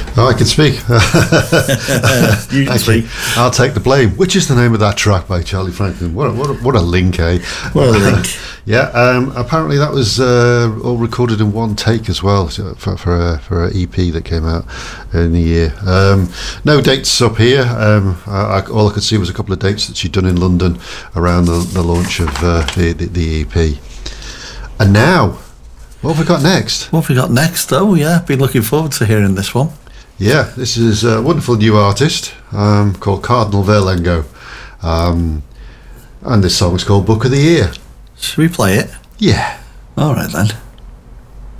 Oh, I can speak. You can speak. I'll take the blame. Which is the name of that track by Charlie Franklin? What a link, eh? What a link. Yeah. Apparently that was all recorded in one take as well for an EP that came out in the year. No dates up here. All I could see was a couple of dates that she'd done in London around the launch of the EP. And now, what have we got next? What have we got next, though? Yeah, been looking forward to hearing this one. Yeah, this is a wonderful new artist called Cardinal Verlengo. And this song is called Book of the Year. Should we play it? Yeah. All right, then.